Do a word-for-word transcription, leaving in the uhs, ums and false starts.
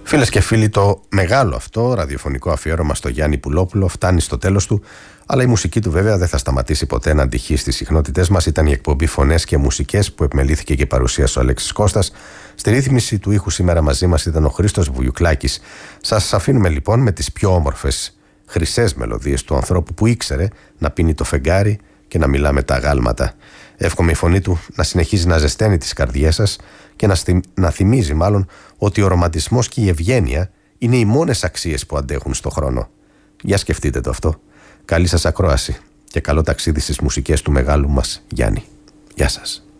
Φίλες και φίλοι, το μεγάλο αυτό ραδιοφωνικό αφιέρωμα στο Γιάννη Πουλόπουλο φτάνει στο τέλος του, αλλά η μουσική του βέβαια δεν θα σταματήσει ποτέ να αντυχεί στις συχνότητές μας. Ήταν η εκπομπή Φωνές και Μουσικές που επιμελήθηκε και παρουσίασε ο Αλέξης Κώστας. Στη ρύθμιση του ήχου σήμερα μαζί μας ήταν ο Χρήστος Βουγιουκλάκης. Σας αφήνουμε λοιπόν με τις πιο όμορφες χρυσές μελωδίες του ανθρώπου που ήξερε να πίνει το φεγγάρι και να μιλά με τα αγάλματα. Εύχομαι η φωνή του να συνεχίζει να ζεσταίνει τις καρδιές σας και να, στη... να θυμίζει μάλλον ότι ο ρομαντισμός και η ευγένεια είναι οι μόνες αξίες που αντέχουν στο χρόνο. Για σκεφτείτε το αυτό. Καλή σας ακρόαση και καλό ταξίδι στις μουσικές του μεγάλου μας Γιάννη. Γεια σας.